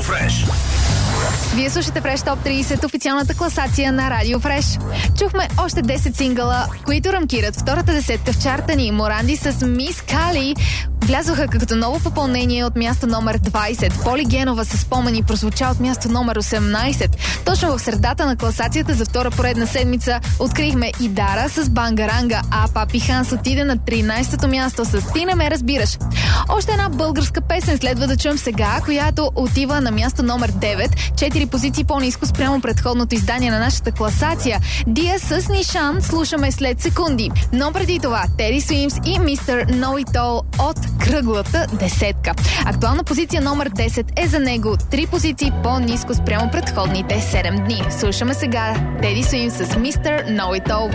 Фреш. Вие слушате Фреш Топ 30, официалната класация на Радио Фреш. Чухме още 10 сингъла, които рамкират втората десетка в чарта ни. Моранди с Мис Кали влязоха като ново попълнение от място номер 20. Поли Генова с Спомени прозвуча от място номер 18. Точно в средата на класацията за втора поредна седмица открихме и Дара с Бангаранга, а Папи Ханс отиде на 13-то място с Ти не ме разбираш. Още една българска песен следва да чуем сега, която отива на място номер 9, 4 позиции по-ниско спрямо предходното издание на нашата класация. Дия с Нишан слушаме след секунди. Но преди това Теди Суимс и Мистер Know It All от кръглата десетка. Актуална позиция номер 10 е за него 3 позиции по-ниско спрямо предходните 7 дни. Слушаме сега Теди Суимс с Мистер Know It All.